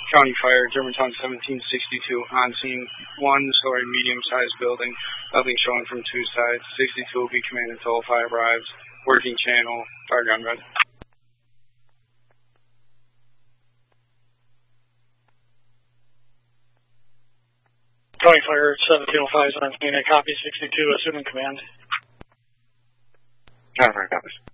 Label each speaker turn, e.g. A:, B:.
A: County Fire, Germantown 1762, on scene, one-story medium-sized building, nothing showing from two sides. 62 will be commanded until 05 arrives. Working channel, fire gun red.
B: County Fire 1705 is on scene. I copy 62, assuming command.
C: County Fire copies.